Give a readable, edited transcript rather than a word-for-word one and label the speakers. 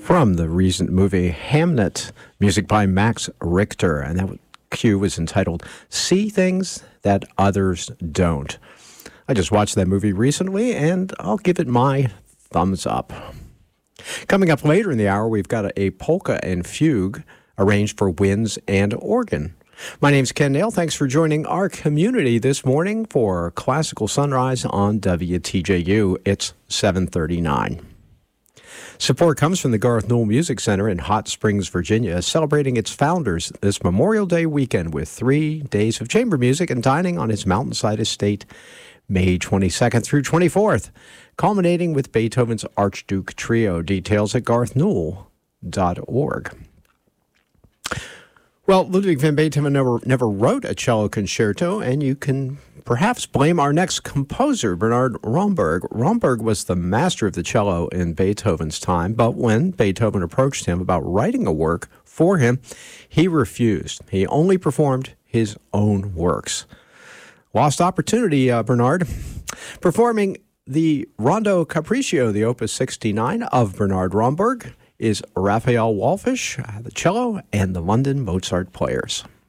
Speaker 1: From the recent movie Hamnet, music by Max Richter, and that cue was entitled See Things That Others Don't. I just watched that movie recently, and I'll give it my thumbs up. Coming up later in the hour, we've got a polka and fugue arranged for winds and organ. My name's Ken Nail. Thanks for joining our community this morning for Classical Sunrise on WTJU. It's 7:39. Support comes from the Garth Newell Music Center in Hot Springs, Virginia, celebrating its founders this Memorial Day weekend with 3 days of chamber music and dining on its mountainside estate, May 22nd through 24th, culminating with Beethoven's Archduke Trio. Details at garthnewell.org. Well, Ludwig van Beethoven never wrote a cello concerto, and you can perhaps blame our next composer, Bernard Romberg. Romberg was the master of the cello in Beethoven's time, but when Beethoven approached him about writing a work for him, he refused. He only performed his own works. Lost opportunity, Bernard. Performing the Rondo Capriccio, the Opus 69 of Bernard Romberg, is Raphael Wallfisch, the cello, and the London Mozart Players.